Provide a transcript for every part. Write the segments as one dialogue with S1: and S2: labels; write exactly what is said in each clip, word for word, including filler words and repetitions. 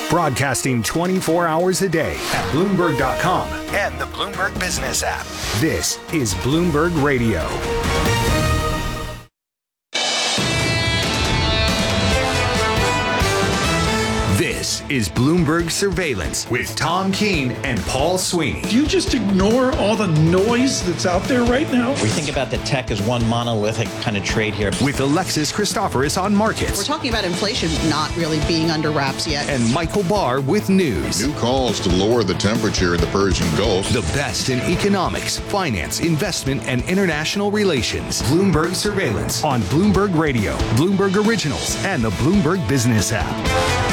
S1: Broadcasting twenty-four hours a day at Bloomberg dot com and the Bloomberg Business app. This is Bloomberg Radio. This is Bloomberg Surveillance with Tom Keene and Paul Sweeney.
S2: Do you just ignore all the noise that's out there right now?
S3: We think about the tech as one monolithic kind of trade here.
S1: With Alexis Christoforous on markets.
S4: We're talking about inflation not really being under wraps yet.
S1: And Michael Barr with news.
S5: New calls to lower the temperature in the Persian Gulf.
S1: The best in economics, finance, investment, and international relations. Bloomberg Surveillance on Bloomberg Radio, Bloomberg Originals, and the Bloomberg Business app.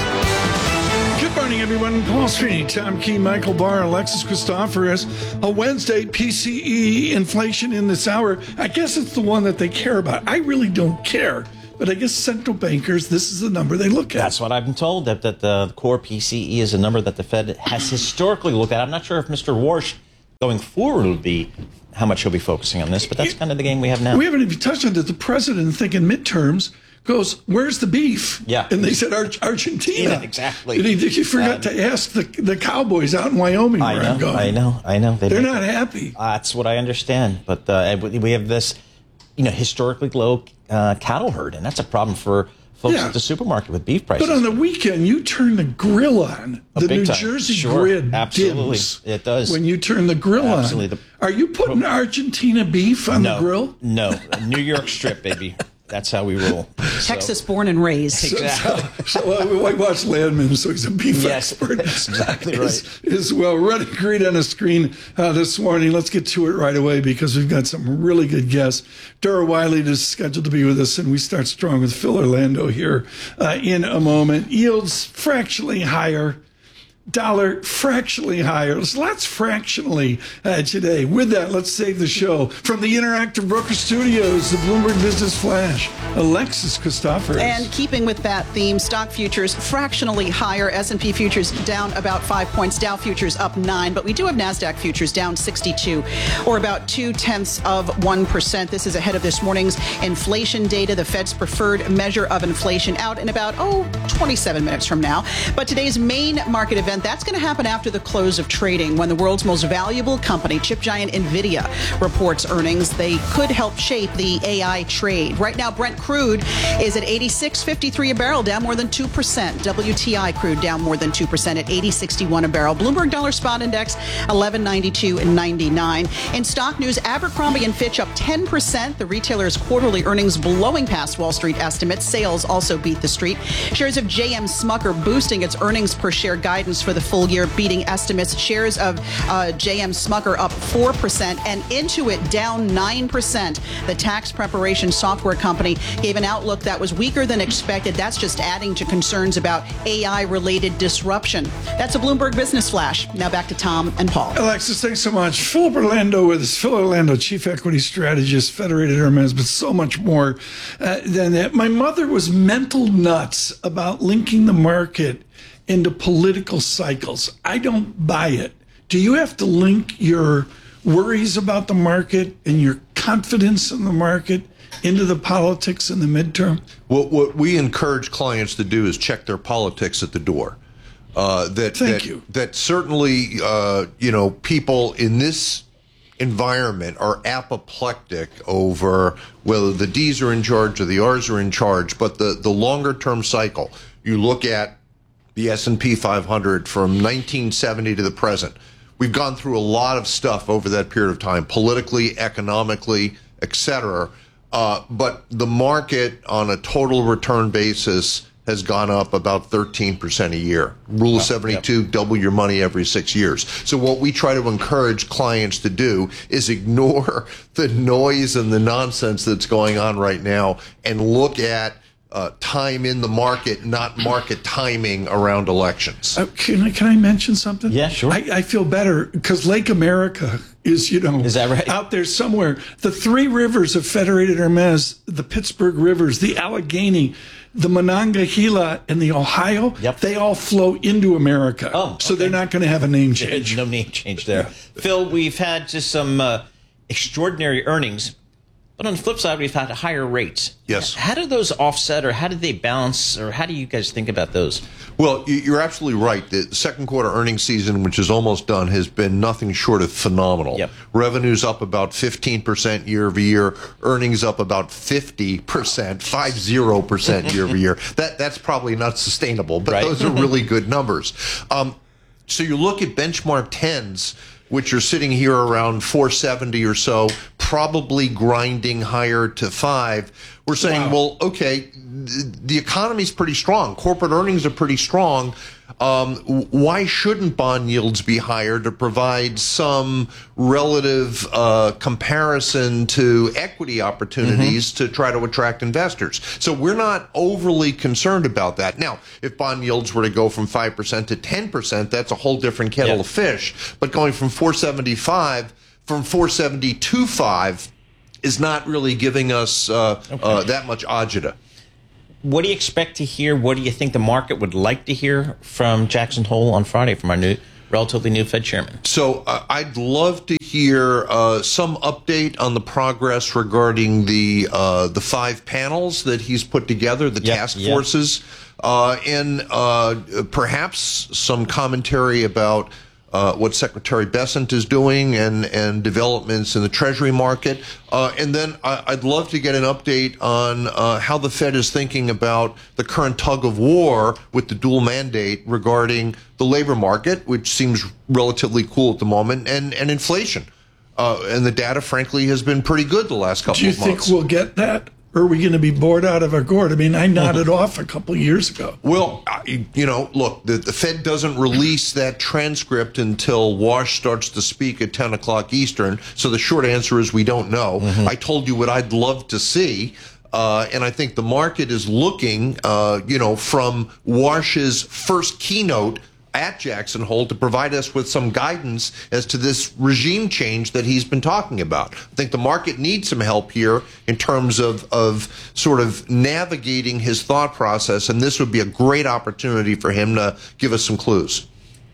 S2: Good morning, everyone. Paul Sweeney, Tom Keene, Michael Barr, Alexis Christoforous. A Wednesday P C E inflation in this hour. I guess it's the one that they care about. I really don't care. But I guess central bankers, this is the number they look at.
S3: That's what I've been told, that, that the core P C E is a number that the Fed has historically looked at. I'm not sure if Mister Warsh going forward will be how much he'll be focusing on this, but that's kind of the game we have now.
S2: We haven't even touched on it. The president, thinking midterms, goes, where's the beef?
S3: Yeah.
S2: And they said Ar- Argentina.
S3: Yeah, exactly.
S2: And he, he forgot
S3: um,
S2: to ask the the Cowboys out in Wyoming
S3: I
S2: where
S3: know,
S2: I'm going.
S3: I know, I know. They
S2: They're
S3: make,
S2: not happy.
S3: Uh, that's what I understand. But uh, we have this, you know, historically low uh, cattle herd, and that's a problem for folks
S2: Yeah.
S3: at the supermarket with beef prices.
S2: But on the weekend, you turn the grill on.
S3: Oh,
S2: The
S3: big
S2: New
S3: time.
S2: Jersey
S3: Sure.
S2: grid
S3: Absolutely.
S2: dims
S3: It does.
S2: when you turn the grill
S3: Absolutely.
S2: on. Are you putting Argentina beef on
S3: no,
S2: the grill?
S3: No. New York strip, baby. That's how we roll.
S4: Texas
S3: So,
S4: born and raised.
S3: exactly.
S2: So uh, I watched Landman, so he's a beef
S3: Yes,
S2: expert.
S3: that's exactly right.
S2: As, as well, running green on the screen uh, this morning. Let's get to it right away because we've got some really good guests. Dura Wiley is scheduled to be with us, and we start strong with Phil Orlando here uh, in a moment. Yields fractionally higher. Dollar fractionally higher. There's lots fractionally uh, today. With that, let's save the show. From the Interactive Broker Studios, the Bloomberg Business Flash, Alexis Christoforous.
S4: And keeping with that theme, stock futures fractionally higher. S and P futures down about five points. Dow futures up nine. But we do have NASDAQ futures down sixty-two, or about two-tenths of one percent. This is ahead of this morning's inflation data, the Fed's preferred measure of inflation, out in about, oh, twenty-seven minutes from now. But today's main market event, that's going to happen after the close of trading when the world's most valuable company, chip giant NVIDIA, reports earnings. They could help shape the A I trade. Right now, Brent crude is at eighty-six fifty-three a barrel, down more than two percent. W T I crude down more than two percent at eighty sixty-one a barrel. Bloomberg Dollar Spot Index eleven ninety-two ninety-nine. In stock news, Abercrombie and Fitch up ten percent. The retailer's quarterly earnings blowing past Wall Street estimates. Sales also beat the street. Shares of J M Smucker boosting its earnings per share guidance for the full year, beating estimates. Shares of uh, J M Smucker up four percent and Intuit down nine percent. The tax preparation software company gave an outlook that was weaker than expected. That's just adding to concerns about A I-related disruption. That's a Bloomberg Business Flash. Now back to Tom and Paul.
S2: Alexis, thanks so much. Philip Orlando with us. Phil Orlando, Chief Equity Strategist, Federated Hermes, but so much more uh, than that. My mother was mental nuts about linking the market into political cycles. I don't buy it. Do you have to link your worries about the market and your confidence in the market into the politics in the midterm?
S6: What, what we encourage clients to do is check their politics at the door. Uh, that,
S2: Thank
S6: that,
S2: you.
S6: That certainly, uh, you know, people in this environment are apoplectic over whether the D's are in charge or the R's are in charge. But the, the longer term cycle, you look at the S and P five hundred from nineteen seventy to the present. We've gone through a lot of stuff over that period of time, politically, economically, et cetera. Uh, but the market on a total return basis has gone up about thirteen percent a year. Rule of seventy-two, yep. Double your money every six years. So what we try to encourage clients to do is ignore the noise and the nonsense that's going on right now and look at Uh, time in the market, not market timing around elections.
S2: Uh, can I can I mention something?
S3: Yeah, sure.
S2: I, I feel better because Lake America is, you know,
S3: is that right?
S2: out there somewhere. The three rivers of Federated Hermes, the Pittsburgh rivers, the Allegheny, the Monongahela, and the Ohio,
S3: yep.
S2: they all flow into America.
S3: Oh,
S2: so
S3: okay.
S2: they're not going to have a name change.
S3: No name change there. Yeah. Phil, we've had just some uh, extraordinary earnings. But on the flip side, we've had higher rates.
S6: Yes.
S3: How do those offset, or how do they balance, or how do you guys think about those?
S6: Well, you're absolutely right. The second quarter earnings season, which is almost done, has been nothing short of phenomenal.
S3: Yep.
S6: Revenues up about fifteen percent year over year. Earnings up about fifty percent, five zero percent year over year. That that's probably not sustainable, but
S3: Right.
S6: those are really good numbers. Um, so you look at benchmark tens, which are sitting here around four seventy or so, probably grinding higher to five. We're saying,
S2: Wow.
S6: well, okay, the economy's pretty strong. Corporate earnings are pretty strong. Um, why shouldn't bond yields be higher to provide some relative uh, comparison to equity opportunities mm-hmm. to try to attract investors? So we're not overly concerned about that. Now, if bond yields were to go from five percent to ten percent, that's a whole different kettle
S3: yeah.
S6: of fish. But going from four seventy-five from four seventy to five is not really giving us uh, okay. uh, that much agita.
S3: What do you expect to hear? What do you think the market would like to hear from Jackson Hole on Friday, from our new, relatively new Fed chairman?
S6: So uh, I'd love to hear uh, some update on the progress regarding the uh, the five panels that he's put together, the
S3: yep,
S6: task
S3: yep.
S6: forces, uh, and uh, perhaps some commentary about Uh, what Secretary Bessent is doing and, and developments in the Treasury market. Uh, and then I, I'd love to get an update on uh, how the Fed is thinking about the current tug of war with the dual mandate regarding the labor market, which seems relatively cool at the moment, and, and inflation. Uh, and the data, frankly, has been pretty good the last couple
S2: of months.
S6: Do
S2: you
S6: months.
S2: think we'll get that? Or are we going to be bored out of our gourd? I mean, I nodded off a couple of years ago.
S6: Well, you know, look, the, the Fed doesn't release that transcript until Wash starts to speak at ten o'clock Eastern. So the short answer is we don't know. Mm-hmm. I told you what I'd love to see. Uh, and I think the market is looking, uh, you know, from Wash's first keynote at Jackson Hole to provide us with some guidance as to this regime change that he's been talking about. I think the market needs some help here in terms of, of sort of navigating his thought process, and this would be a great opportunity for him to give us some clues.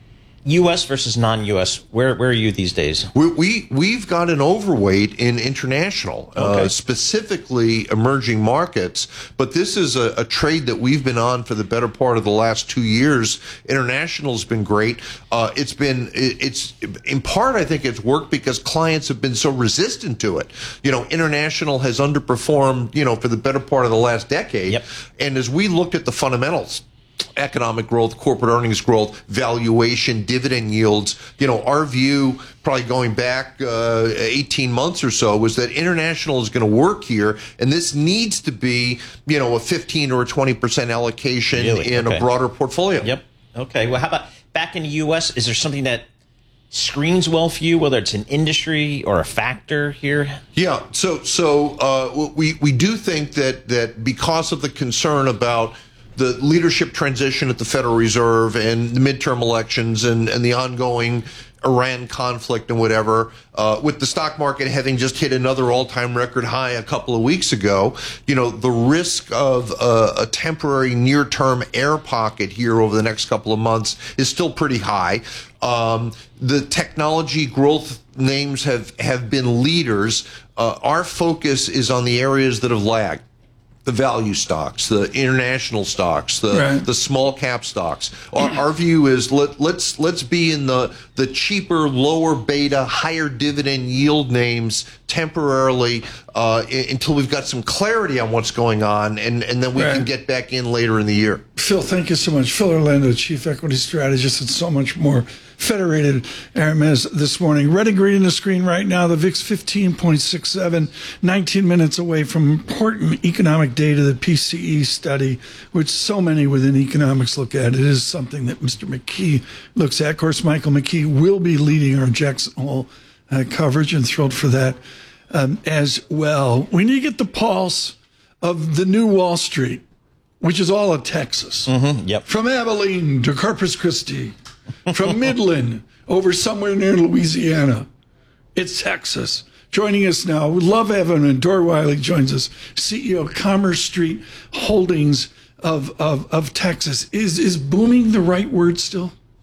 S3: U S versus non-U S, where where are you these days?
S6: We, we, we've got an overweight in international,
S3: okay.
S6: uh, specifically emerging markets, but this is a, a trade that we've been on for the better part of the last two years. International's been great. Uh, it's been, it, it's, in part, I think it's worked because clients have been so resistant to it. You know, international has underperformed, you know, for the better part of the last decade.
S3: Yep.
S6: And as we looked at the fundamentals, economic growth, corporate earnings growth, valuation, dividend yields. You know, our view, probably going back uh, eighteen months or so, was that international is going to work here, and this needs to be, you know, a fifteen or a twenty percent allocation
S3: really?
S6: in
S3: okay.
S6: a broader portfolio.
S3: Yep. Okay. Well, how about back in the U S? Is there something that screens well for you, whether it's an industry or a factor here?
S6: Yeah. So, so uh, we we do think that that because of the concern about the leadership transition at the Federal Reserve and the midterm elections and, and the ongoing Iran conflict and whatever, uh, with the stock market having just hit another all-time record high a couple of weeks ago, you know, the risk of uh, a temporary near-term air pocket here over the next couple of months is still pretty high. Um, the technology growth names have, have been leaders. Uh, our focus is on the areas that have lagged. The value stocks, the international stocks, the
S2: right.
S6: the small cap stocks. Our, our view is let, let's let's be in the the cheaper, lower beta, higher dividend yield names temporarily uh, until we've got some clarity on what's going on, and, and then we
S2: right.
S6: can get back in later in the year.
S2: Phil, thank you so much. Phil Orlando, Chief Equity Strategist, and so much more. Federated Hermes this morning. Red and green on the screen right now. The V I X fifteen point six seven, nineteen minutes away from important economic data, the P C E study, which so many within economics look at. It is something that Mister McKee looks at. Of course, Michael McKee will be leading our Jackson Hole uh, coverage, and thrilled for that um, as well. We need to get the pulse of the new Wall Street, which is all of Texas.
S3: Mm-hmm, yep.
S2: From Abilene to Corpus Christi. From Midland over somewhere near Louisiana. It's Texas. Joining us now, we love having him. Dora Wiley joins us, C E O of Commerce Street Holdings of, of, of Texas. Is is booming the right word still?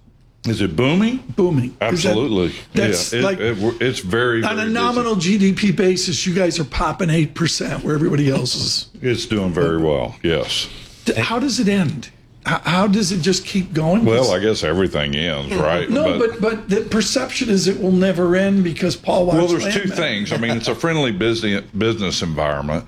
S7: Is it booming?
S2: Booming.
S7: Absolutely.
S2: That, that's
S7: yeah, it,
S2: like
S7: it, it's very,
S2: on
S7: very
S2: a nominal
S7: busy.
S2: G D P basis, you guys are popping eight percent where everybody else is.
S7: It's doing very well. Yes.
S2: How does it end? How, how does it just keep going?
S7: Well, I guess everything ends, right?
S2: No, but, but the perception is it will never end because Paul Watts.
S7: Well, there's
S2: Landman.
S7: two things. I mean, it's a friendly business business environment,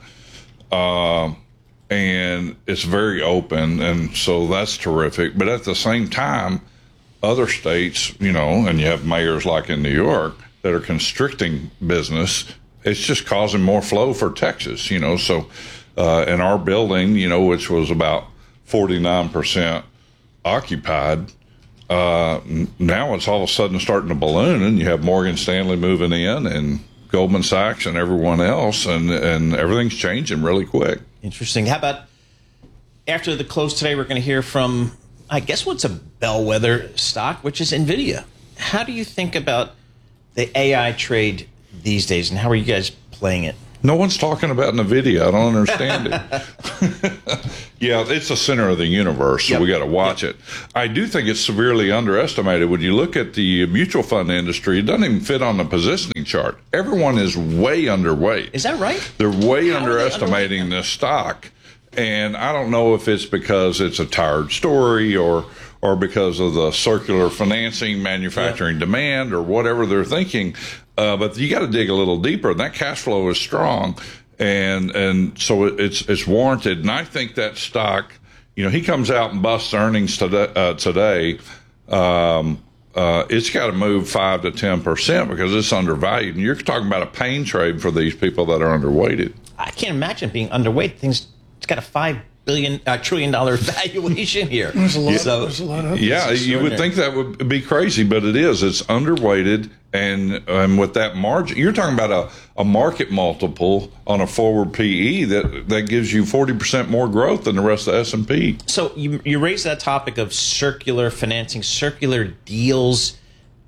S7: uh, and it's very open, and so that's terrific. But at the same time, other states, you know, and you have mayors like in New York that are constricting business. It's just causing more flow for Texas, you know. So uh, in our building, you know, which was about forty-nine percent occupied, uh, now it's all of a sudden starting to balloon, and you have Morgan Stanley moving in and Goldman Sachs and everyone else, and, and everything's changing really quick.
S3: Interesting. How about after the close today, we're going to hear from, I guess, what's a bellwether stock, which is NVIDIA. How do you think about the A I trade these days, and how are you guys playing it?
S7: No one's talking about NVIDIA. I don't understand it. Yeah, it's the center of the universe, so
S3: yep.
S7: we got to watch
S3: yep.
S7: it. I do think it's severely underestimated. When you look at the mutual fund industry, it doesn't even fit on the positioning chart. Everyone is way underweight.
S3: Is that right?
S7: They're way
S3: How
S7: underestimating this stock. And I don't know if it's because it's a tired story or or because of the circular financing, manufacturing yeah. demand, or whatever they're thinking. Uh, but you got to dig a little deeper. And that cash flow is strong, and and so it's it's warranted. And I think that stock, you know, he comes out and busts earnings today. Uh, today um, uh, it's got to move five to ten percent because it's undervalued. And you're talking about a pain trade for these people that are underweighted.
S3: I can't imagine being underweight. Things. It's got a five billion uh, trillion dollar valuation here.
S2: There's a lot.
S3: So,
S2: there's a lot of.
S7: Yeah, you would think that would be crazy, but it is. It's underweighted, and and with that margin, you're talking about a, a market multiple on a forward P E that that gives you forty percent more growth than the rest of the S and P.
S3: So you you raised that topic of circular financing, circular deals.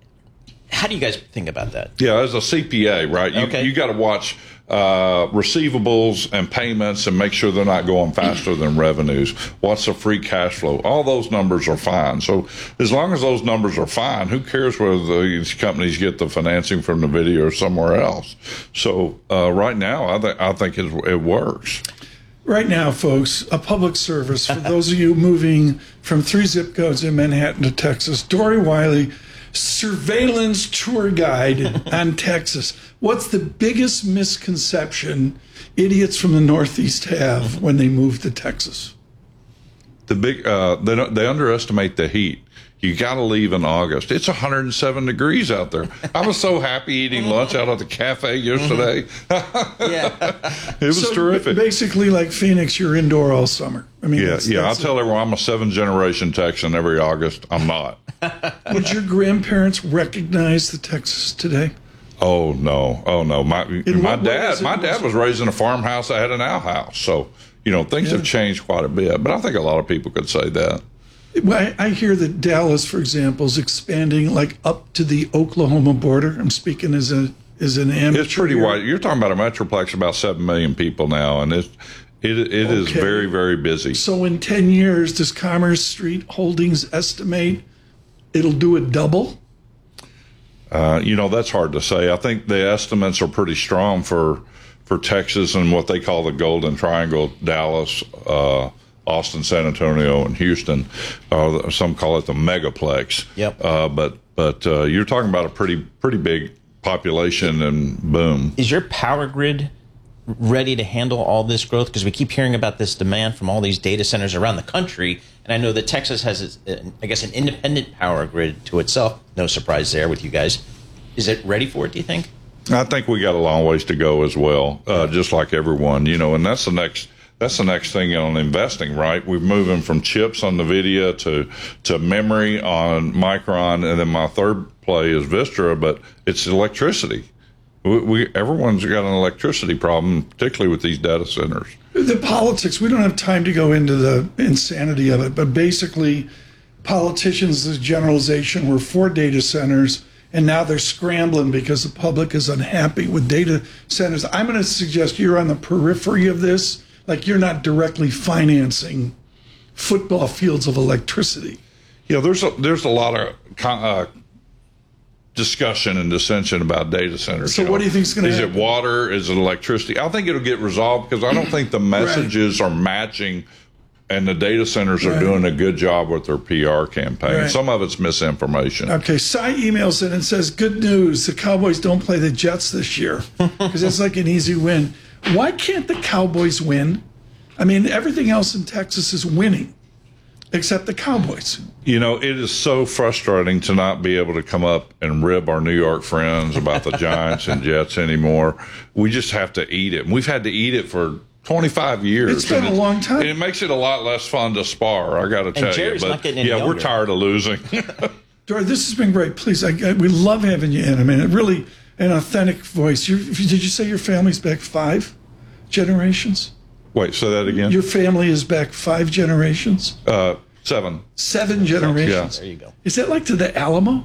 S3: How do you guys think about that?
S7: Yeah, as a C P A, right? You
S3: okay.
S7: you got to watch uh, receivables and payments and make sure they're not going faster than revenues. What's the free cash flow? All those numbers are fine. So as long as those numbers are fine, who cares whether these companies get the financing from NVIDIA or somewhere else? So uh, right now, I, th- I think it, it works.
S2: Right now, folks, a public service for those of you moving from three zip codes in Manhattan to Texas. Dory Wiley, surveillance tour guide on Texas. What's the biggest misconception idiots from the Northeast have when they move to Texas?
S7: The big uh, they don't, they underestimate the heat. You got to leave in August. It's one hundred seven degrees out there. I was so happy eating lunch out at the cafe yesterday.
S3: Yeah,
S7: it was
S2: so
S7: terrific.
S2: Basically, like Phoenix, you're indoor all summer. I mean,
S7: yeah,
S2: that's,
S7: yeah.
S2: that's
S7: I'll tell everyone I'm a seven generation Texan. Every August, I'm not.
S2: Would your grandparents recognize the Texas today?
S7: Oh no, oh no. My
S2: In
S7: my
S2: what way
S7: dad,
S2: is it
S7: my
S2: most-
S7: dad was raised in a farmhouse that had an outhouse. So you know things
S2: Yeah.
S7: have changed quite a bit. But I think a lot of people could say that.
S2: Well, I I hear that Dallas, for example, is expanding like up to the Oklahoma border. I'm speaking as a as an amateur.
S7: It's pretty
S2: here.
S7: wide. You're talking about a metroplex of about seven million people now, and it it it is
S2: Okay.
S7: very very busy.
S2: So in ten years, does Commerce Street Holdings estimate it'll do a double?
S7: Uh, you know, that's hard to say. I think the estimates are pretty strong for for Texas and what they call the Golden Triangle: Dallas, uh, Austin, San Antonio, and Houston. Uh, some call it the megaplex.
S3: Yep.
S7: Uh, but but uh, you're talking about a pretty pretty big population, and boom.
S3: Is your power grid ready to handle all this growth? Because we keep hearing about this demand from all these data centers around the country, and I know that Texas has, its, uh, I guess, an independent power grid to itself. No surprise there with you guys. Is it ready for it, do you think?
S7: I think we got a long ways to go as well, uh, just like everyone, you know, and that's the next that's the next thing on investing, right? We're moving from chips on NVIDIA to to memory on Micron, and then my third play is Vistra, but it's electricity. We, we everyone's got an electricity problem, particularly with these data centers.
S2: The politics, we don't have time to go into the insanity of it, but basically, politicians, the generalization were for data centers, and now they're scrambling because the public is unhappy with data centers. I'm going to suggest you're on the periphery of this, like you're not directly financing football fields of electricity.
S7: Yeah, there's a, there's a lot of uh, discussion and dissension about data centers.
S2: So
S7: you know.
S2: what do you think is going to happen?
S7: Is it water? Is it electricity? I think it'll get resolved because I don't think the messages right. are matching, and the data centers are right. doing a good job with their P R campaign. Right. Some of it's misinformation.
S2: Okay, Cy emails in and says, good news, the Cowboys don't play the Jets this year because it's like an easy win. Why can't the Cowboys win? I mean, everything else in Texas is winning except the Cowboys.
S7: You know, it is so frustrating to not be able to come up and rib our New York friends about the Giants and Jets anymore. We just have to eat it. And we've had to eat it for twenty-five years.
S2: It's been
S7: and
S2: a long time.
S7: And it makes it a lot less fun to spar, I got to tell
S3: Jerry's
S7: you.
S3: But not getting any
S7: yeah,
S3: younger.
S7: We're tired of losing.
S2: Dory, this has been great. Please, I, I, we love having you in. I mean, it really an authentic voice. You're, did you say your family's back five generations?
S7: Wait, say that again?
S2: Your family is back five generations?
S7: Uh, seven.
S2: Seven generations.
S7: Yeah.
S3: There you go.
S2: Is that like to the Alamo?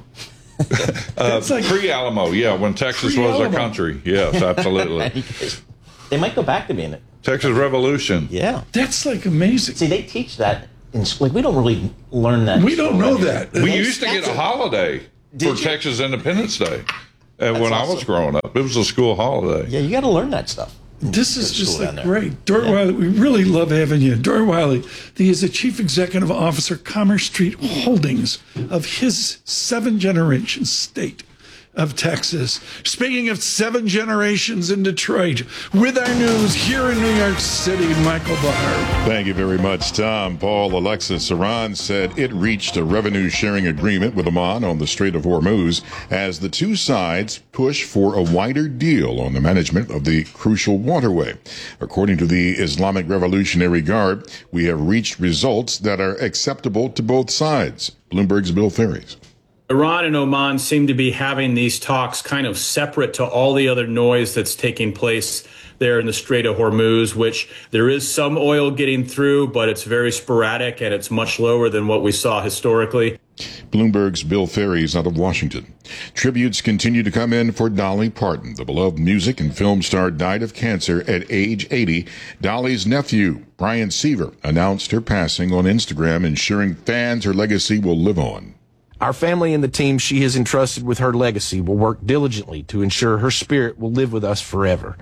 S7: uh,
S2: like
S7: pre-Alamo, yeah, when Texas was a country. Yes, absolutely.
S3: They might go back to being it.
S7: Texas Revolution.
S3: Yeah.
S2: That's like amazing.
S3: See, they teach that in school. Like, we don't really learn that.
S2: We don't know that.
S7: We used to get a holiday for you? Texas Independence Day uh, when awesome. I was growing up. It was a school holiday.
S3: Yeah, you got to learn that stuff.
S2: This is just like great. Dory yeah. Wiley, we really love having you. Dory Wiley, he is the Chief Executive Officer, Commerce Street Holdings, of his seven generation state of Texas. Speaking of seven generations in Detroit, with our news here in New York City, Michael Barr.
S8: Thank you very much, Tom. Paul, Alexis, Iran said it reached a revenue-sharing agreement with Oman on the Strait of Hormuz as the two sides push for a wider deal on the management of the crucial waterway. According to the Islamic Revolutionary Guard, we have reached results that are acceptable to both sides. Bloomberg's Bill Ferries.
S9: Iran and Oman seem to be having these talks kind of separate to all the other noise that's taking place there in the Strait of Hormuz, which there is some oil getting through, but it's very sporadic and it's much lower than what we saw historically.
S8: Bloomberg's Bill Ferries out of Washington. Tributes continue to come in for Dolly Parton. The beloved music and film star died of cancer at age eighty. Dolly's nephew, Brian Seaver, announced her passing on Instagram, ensuring fans her legacy will live on.
S10: Our family and the team she has entrusted with her legacy will work diligently to ensure her spirit will live with us forever.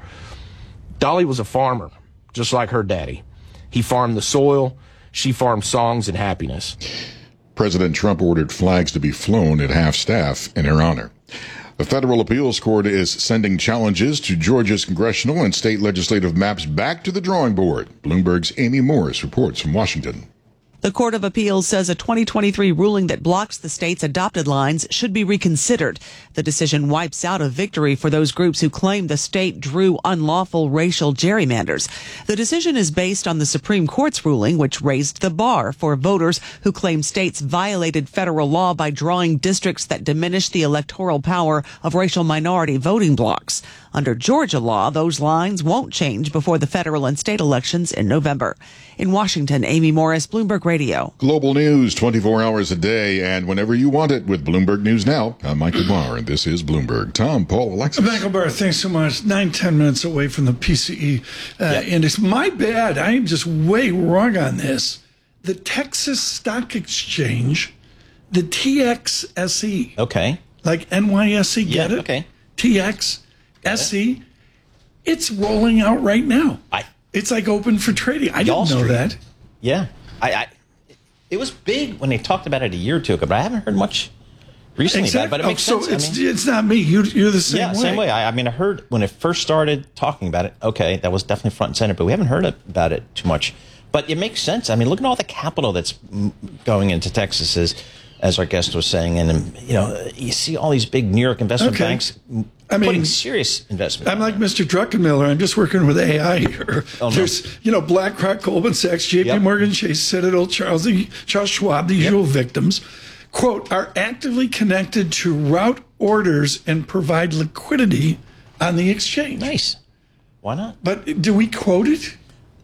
S10: Dolly was a farmer, just like her daddy. He farmed the soil. She farmed songs and happiness.
S8: President Trump ordered flags to be flown at half-staff in her honor. The federal appeals court is sending challenges to Georgia's congressional and state legislative maps back to the drawing board. Bloomberg's Amy Morris reports from Washington.
S11: The Court of Appeals says a twenty twenty-three ruling that blocks the state's adopted lines should be reconsidered. The decision wipes out a victory for those groups who claim the state drew unlawful racial gerrymanders. The decision is based on the Supreme Court's ruling, which raised the bar for voters who claim states violated federal law by drawing districts that diminish the electoral power of racial minority voting blocks. Under Georgia law, those lines won't change before the federal and state elections in November. In Washington, Amy Morris, Bloomberg Radio.
S8: Global news twenty-four hours a day and whenever you want it with Bloomberg News Now. I'm Michael Barr, and this is Bloomberg. Tom, Paul, Alexis.
S2: Michael Barr, thanks so much. Nine, ten minutes away from the P C E. Uh, yep. And it's my bad. I am just way wrong on this. The Texas Stock Exchange, the T X S E.
S3: Okay.
S2: Like N Y S E, get
S3: yeah,
S2: it?
S3: Okay.
S2: T X S E. It's rolling out right now.
S3: I,
S2: it's like open for trading. I didn't know that.
S3: Yeah. I, I. It was big when they talked about it a year or two ago, but I haven't heard much recently
S2: exactly.
S3: about it. But it makes
S2: oh, so
S3: sense.
S2: It's,
S3: I mean,
S2: it's not me. You, you're the same
S3: yeah,
S2: way.
S3: Yeah, same way. I, I mean, I heard when it first started talking about it, okay, that was definitely front and center, but we haven't heard about it too much. But it makes sense. I mean, look at all the capital that's going into Texas, as, as our guest was saying. And, you know, you see all these big New York investment
S2: okay.
S3: banks
S2: I mean,
S3: putting serious investment.
S2: I'm like Mister Druckenmiller. I'm just working with A I here.
S3: Oh, no.
S2: There's, you know, BlackRock, Goldman Sachs, J P
S3: Yep.
S2: Morgan Chase, Citadel, Charles, the, Charles Schwab, the usual yep. victims, quote, are actively connected to route orders and provide liquidity on the exchange.
S3: Nice. Why not?
S2: But do we quote it?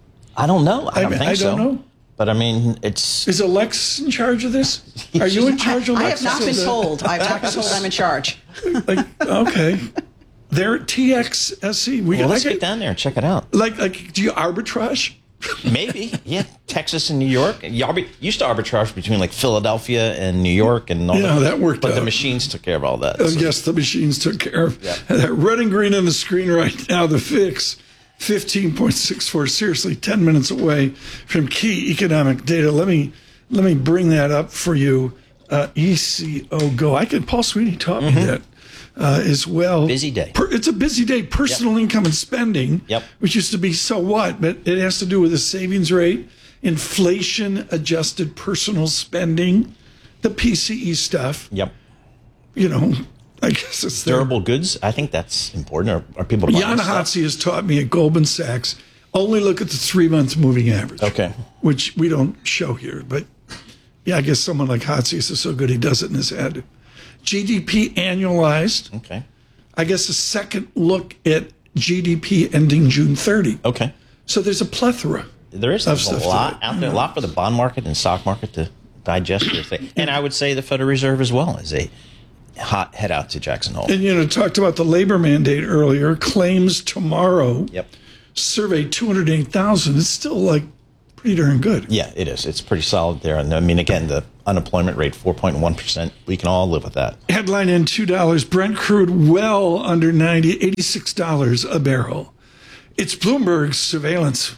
S3: I don't know. I don't
S2: I,
S3: think
S2: I
S3: so.
S2: don't know.
S3: But I mean, it's.
S2: Is Alexis in charge of this? Are you in charge,
S4: I,
S2: Alexis?
S4: I have not been
S2: the,
S4: told. I have not been told I'm in charge.
S2: Like, okay. They're at T X S E. We
S3: Well,
S2: got,
S3: let's
S2: like,
S3: get down there and check it out.
S2: Like, like, do you arbitrage?
S3: Maybe, yeah. Texas and New York. Y'all be, used to arbitrage between like Philadelphia and New York and all
S2: yeah,
S3: that.
S2: that worked
S3: But
S2: out.
S3: the machines took care of all that.
S2: Uh,
S3: so.
S2: Yes, the machines took care of
S3: Yeah.
S2: that. Red and green on the screen right now. The V I X, fifteen point six four. Seriously, ten minutes away from key economic data. Let me let me bring that up for you. Uh, E C O Go. I can. Paul Sweeney taught
S3: Mm-hmm.
S2: me that. Uh, as well.
S3: Busy day.
S2: Per, it's a busy day. Personal
S3: Yep.
S2: income and spending,
S3: Yep.
S2: which used to be so what, but it has to do with the savings rate, inflation adjusted personal spending, the P C E stuff.
S3: Yep.
S2: You know, I guess it's there.
S3: Durable goods. I think that's important. Are, are people buying
S2: Jan
S3: stuff?
S2: Hatzi has taught me at Goldman Sachs, only look at the three-month moving average.
S3: Okay.
S2: Which we don't show here, but yeah, I guess someone like Hatzi is so good he does it in his head. G D P annualized.
S3: Okay.
S2: I guess a second look at G D P ending June thirtieth.
S3: Okay.
S2: So there's a plethora.
S3: There is
S2: of
S3: there's a
S2: stuff
S3: lot
S2: to it.
S3: out there, a lot for the bond market and stock market to digest here. Thing. And I would say the Federal Reserve as well is a hot head out to Jackson Hole.
S2: And, you know, talked about the labor mandate earlier. Claims tomorrow.
S3: Yep.
S2: Survey two hundred eight thousand. It's still like pretty darn good.
S3: Yeah, it is. It's pretty solid there. And I mean, again, the unemployment rate, four point one percent. We can all live with that.
S2: Headline in two dollars. Brent crude well under ninety, eighty-six dollars a barrel. It's Bloomberg's surveillance.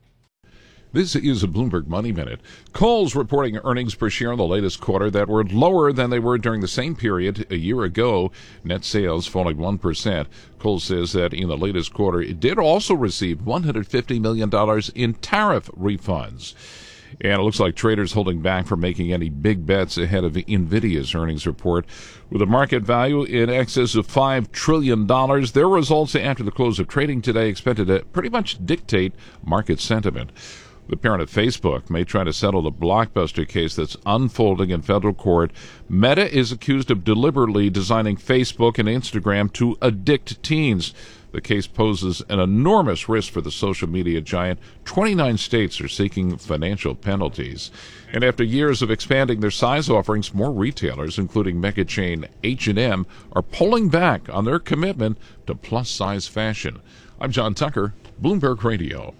S12: This is a Bloomberg Money Minute. Kohl's reporting earnings per share in the latest quarter that were lower than they were during the same period a year ago. Net sales falling one percent. Kohl's says that in the latest quarter, it did also receive one hundred fifty million dollars in tariff refunds. And it looks like traders holding back from making any big bets ahead of NVIDIA's earnings report. With a market value in excess of five trillion dollars, their results after the close of trading today expected to pretty much dictate market sentiment. The parent of Facebook may try to settle the Blockbuster case that's unfolding in federal court. Meta is accused of deliberately designing Facebook and Instagram to addict teens. The case poses an enormous risk for the social media giant. twenty-nine states are seeking financial penalties. And after years of expanding their size offerings, more retailers, including mega chain H and M, are pulling back on their commitment to plus-size fashion. I'm John Tucker, Bloomberg Radio.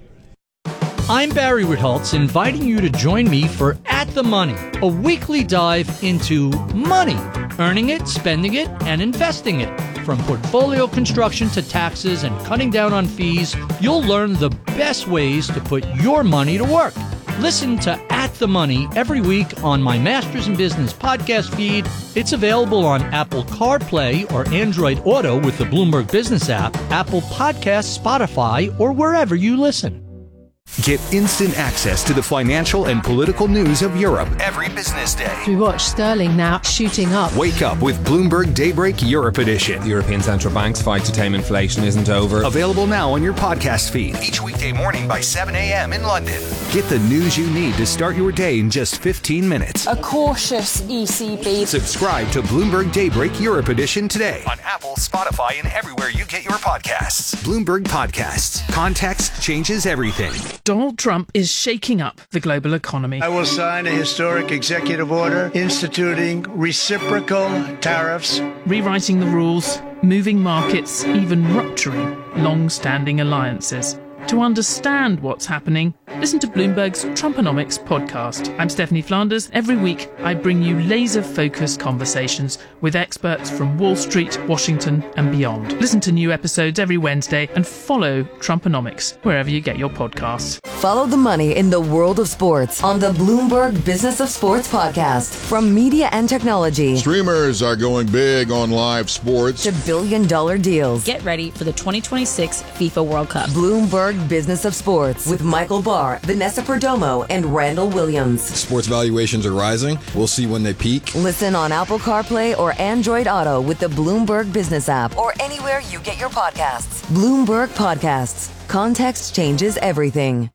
S13: I'm Barry Ritholtz, inviting you to join me for At the Money, a weekly dive into money, earning it, spending it, and investing it. From portfolio construction to taxes and cutting down on fees, you'll learn the best ways to put your money to work. Listen to At the Money every week on my Masters in Business podcast feed. It's available on Apple CarPlay or Android Auto with the Bloomberg Business app, Apple Podcasts, Spotify, or wherever you listen.
S1: Get instant access to the financial and political news of Europe every business day.
S14: We watch sterling now shooting up.
S1: Wake up with Bloomberg Daybreak Europe Edition.
S15: The European Central Bank's fight to tame inflation isn't over.
S1: Available now on your podcast feed each weekday morning by seven a.m. in London. Get the news you need to start your day in just fifteen minutes.
S16: A cautious E C B.
S1: Subscribe to Bloomberg Daybreak Europe Edition today on Apple, Spotify, and everywhere you get your podcasts. Bloomberg Podcasts. Context changes everything.
S17: Donald Trump is shaking up the global economy.
S18: I will sign a historic executive order instituting reciprocal tariffs,
S17: rewriting the rules, moving markets, even rupturing long-standing alliances. To understand what's happening, listen to Bloomberg's Trumponomics podcast. I'm Stephanie Flanders. Every week, I bring you laser-focused conversations with experts from Wall Street, Washington, and beyond. Listen to new episodes every Wednesday and follow Trumponomics wherever you get your podcasts.
S19: Follow the money in the world of sports on the Bloomberg Business of Sports podcast. From media and technology,
S5: Streamers are going big on live sports,
S19: to billion-dollar deals.
S20: Get ready for the twenty twenty-six FIFA World Cup.
S19: Bloomberg Business of Sports with Michael Barr, Vanessa Perdomo, and Randall Williams.
S21: Sports valuations are rising. We'll see when they peak.
S19: Listen on Apple CarPlay or Android Auto with the Bloomberg Business app or anywhere you get your podcasts. Bloomberg Podcasts. Context changes everything.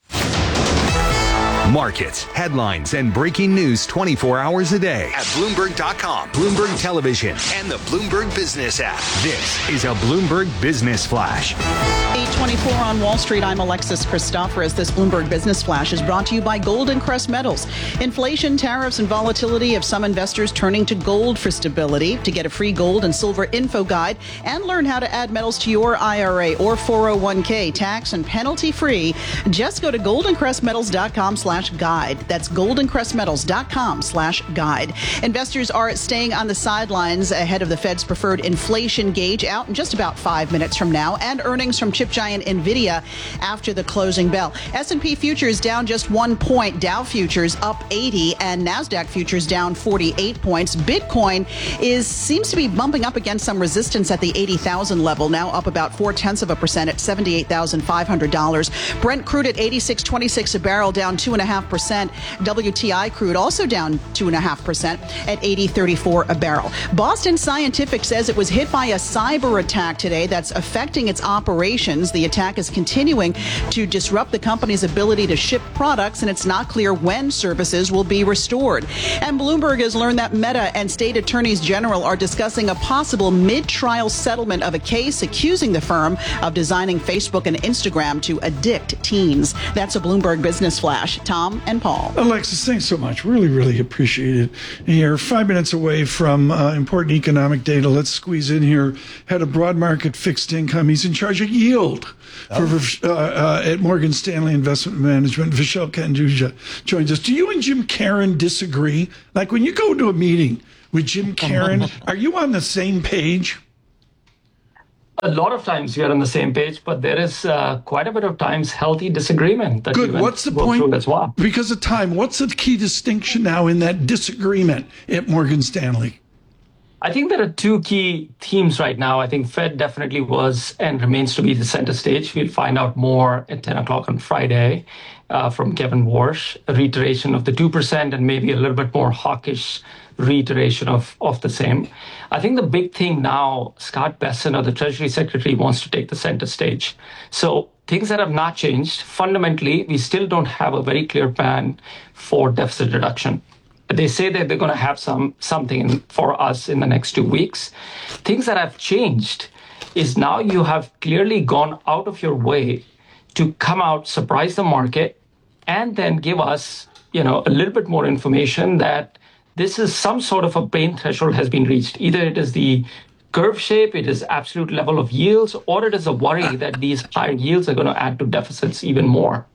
S1: Markets, headlines, and breaking news twenty-four hours a day at Bloomberg dot com, Bloomberg Television, and the Bloomberg Business app. This is a Bloomberg Business Flash.
S4: A twenty-four on Wall Street. I'm Alexis Christoforous. This Bloomberg Business Flash is brought to you by Golden Crest Metals. Inflation, tariffs, and volatility have some investors turning to gold for stability. To get a free gold and silver info guide and learn how to add metals to your I R A or four oh one k tax and penalty free, just go to goldencrestmetals.com slash guide. That's goldencrestmetals.com slash guide. Investors are staying on the sidelines ahead of the Fed's preferred inflation gauge out in just about five minutes from now, and earnings from chip giant NVIDIA after the closing bell. S and P futures down just one point, Dow futures up eighty, and NASDAQ futures down forty-eight points. Bitcoin is seems to be bumping up against some resistance at the eighty thousand level, now up about four-tenths of a percent at seventy-eight thousand five hundred dollars. Brent crude at eighty-six twenty-six a barrel, down two point five percent. W T I crude also down two point five percent at eighty thirty-four a barrel. Boston Scientific says it was hit by a cyber attack today that's affecting its operations. The attack is continuing to disrupt the company's ability to ship products, and it's not clear when services will be restored. And Bloomberg has learned that Meta and state attorneys general are discussing a possible mid-trial settlement of a case accusing the firm of designing Facebook and Instagram to addict teens. That's a Bloomberg Business Flash. Tom and Paul.
S2: Alexis, thanks so much. Really, really appreciate it. Here, five minutes away from uh, important economic data. Let's squeeze in here. Had a broad market fixed income. He's in charge of yield oh. for, uh, uh, at Morgan Stanley Investment Management. Vishal Kanduja joins us. Do you and Jim Caron disagree? Like when you go to a meeting with Jim Caron, are you on the same page?
S6: A lot of times we are on the same page, but there is uh, quite a bit of times healthy disagreement. That
S2: Good.
S6: we
S2: What's the
S6: go
S2: point?
S6: As well.
S2: Because of time, what's the key distinction now in that disagreement at Morgan Stanley?
S6: I think there are two key themes right now. I think Fed definitely was and remains to be the center stage. We'll find out more at ten o'clock on Friday uh, from Kevin Warsh, a reiteration of the two percent and maybe a little bit more hawkish reiteration of, of the same. I think the big thing now, Scott Bessent, or the Treasury Secretary, wants to take the center stage. So things that have not changed. Fundamentally, we still don't have a very clear plan for deficit reduction. They say that they're going to have some something for us in the next two weeks. Things that have changed is now you have clearly gone out of your way to come out, surprise the market, and then give us, you know, a little bit more information that this is some sort of a pain threshold has been reached. Either it is the curve shape, it is absolute level of yields, or it is a worry that these higher yields are going to add to deficits even more.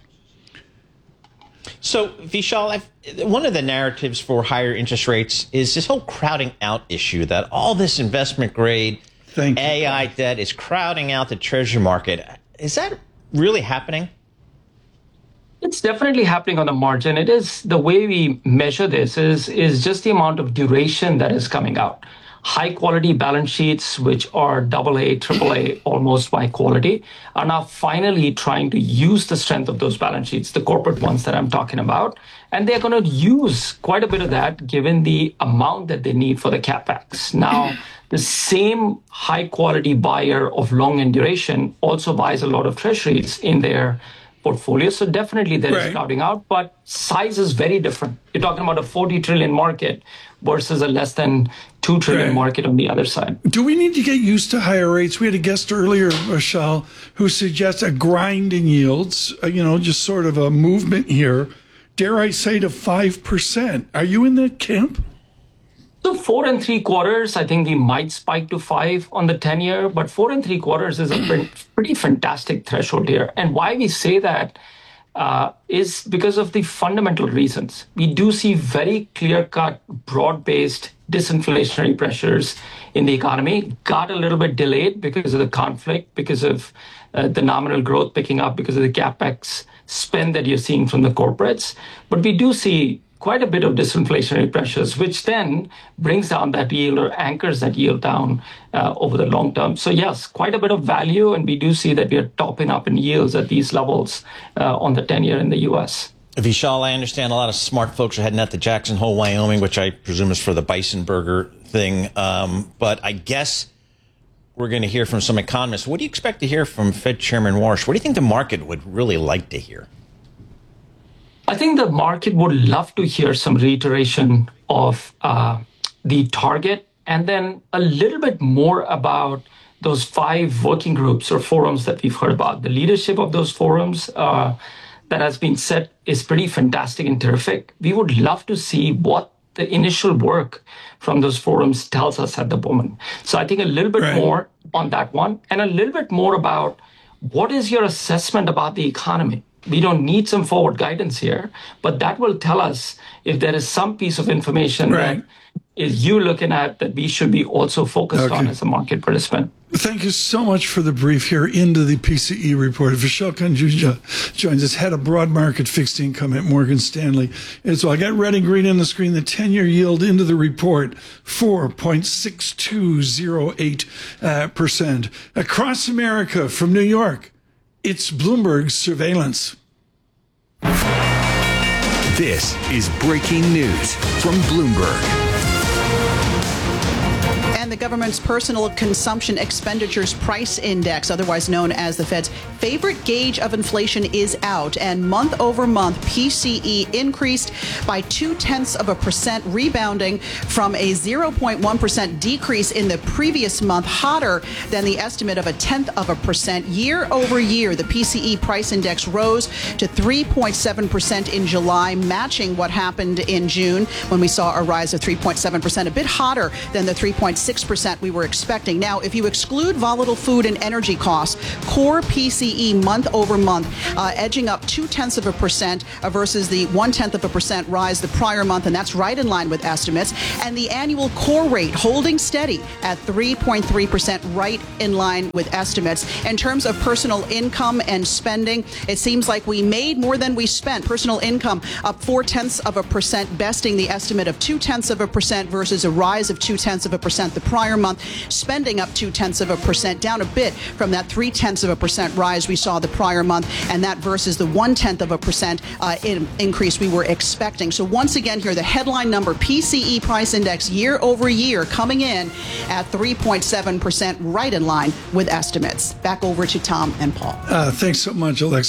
S3: So, Vishal, I've, one of the narratives for higher interest rates is this whole crowding out issue, that all this investment grade Thank A I you. debt is crowding out the treasury market. Is that really happening?
S6: It's definitely happening on the margin. It is the way we measure this is, is just the amount of duration that is coming out. High quality balance sheets, which are double A, triple A, almost by quality, are now finally trying to use the strength of those balance sheets, the corporate ones that I'm talking about. And they're going to use quite a bit of that given the amount that they need for the CapEx. Now, the same high quality buyer of long end duration also buys a lot of treasuries in their portfolio. So definitely there right. is crowding out, but size is very different. You're talking about a forty trillion market versus a less than two trillion right. market on the other side.
S2: Do we need to get used to higher rates? We had a guest earlier, Vishal, who suggests a grind in yields, you know, just sort of a movement here. Dare I say to five percent? Are you in that camp?
S6: So four and three quarters, I think we might spike to five on the ten year, but four and three quarters is a pretty fantastic threshold here. And why we say that uh, is because of the fundamental reasons. We do see very clear-cut, broad-based disinflationary pressures in the economy. Got a little bit delayed because of the conflict, because of uh, the nominal growth picking up, because of the CapEx spend that you're seeing from the corporates. But we do see quite a bit of disinflationary pressures, which then brings down that yield or anchors that yield down uh, over the long term. So yes, quite a bit of value, and we do see that we are topping up in yields at these levels uh, on the ten-year in the U S.
S3: Vishal, I understand a lot of smart folks are heading out to Jackson Hole, Wyoming, which I presume is for the Bison Burger thing. Um, but I guess we're going to hear from some economists. What do you expect to hear from Fed Chairman Warsh? What do you think the market would really like to hear?
S6: I think the market would love to hear some reiteration of uh, the target, and then a little bit more about those five working groups or forums that we've heard about. The leadership of those forums uh, that has been set is pretty fantastic and terrific. We would love to see what the initial work from those forums tells us at the moment. So I think a little bit right. more on that one, and a little bit more about what is your assessment about the economy. We don't need some forward guidance here, but that will tell us if there is some piece of information right. that is you looking at that we should be also focused okay. on as a market participant.
S2: Thank you so much for the brief here into the P C E report. Vishal Kanjuja joins us, head of broad market fixed income at Morgan Stanley. And so I got red and green on the screen. The ten-year yield into the report, four point six two zero eight percent. Across America from New York, it's Bloomberg Surveillance.
S1: This is breaking news from Bloomberg.
S4: And the government's personal consumption expenditures price index, otherwise known as the Fed's favorite gauge of inflation, is out. And month over month, P C E increased by two tenths of a percent, rebounding from a zero point one percent decrease in the previous month, hotter than the estimate of a tenth of a percent. Year over year, the P C E price index rose to three point seven percent in July, matching what happened in June when we saw a rise of three point seven percent, a bit hotter than the three point six percent we were expecting. Now, if you exclude volatile food and energy costs, core P C E month over month uh, edging up two tenths of a percent uh, versus the one tenth of a percent rise the prior month, and that's right in line with estimates. And the annual core rate holding steady at three point three percent, right in line with estimates. In terms of personal income and spending, it seems like we made more than we spent. Personal income up four tenths of a percent, besting the estimate of two tenths of a percent versus a rise of two tenths of a percent the prior month. Spending up two tenths of a percent, down a bit from that three tenths of a percent rise we saw the prior month, and that versus the one tenth of a percent uh, in increase we were expecting. So once again here, the headline number, P C E price index year over year, coming in at three point seven percent, right in line with estimates. Back over to Tom and Paul.
S2: Uh, thanks so much, Alexa.